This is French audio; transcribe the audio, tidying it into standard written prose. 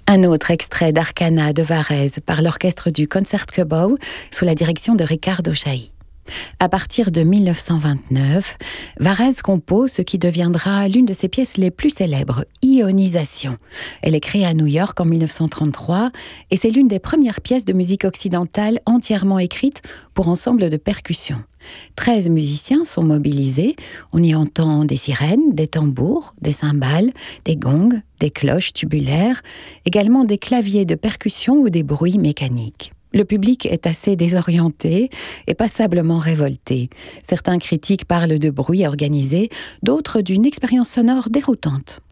Un autre extrait d'Arcana de Varèse par l'orchestre du Concertgebouw sous la direction de Ricardo Chailly. À partir de 1929, Varèse compose ce qui deviendra l'une de ses pièces les plus célèbres, Ionisation. Elle est créée à New York en 1933 et c'est l'une des premières pièces de musique occidentale entièrement écrite pour ensemble de percussions. 13 musiciens sont mobilisés, on y entend des sirènes, des tambours, des cymbales, des gongs, des cloches tubulaires, également des claviers de percussion ou des bruits mécaniques. Le public est assez désorienté et passablement révolté. Certains critiques parlent de bruit organisé, d'autres d'une expérience sonore déroutante.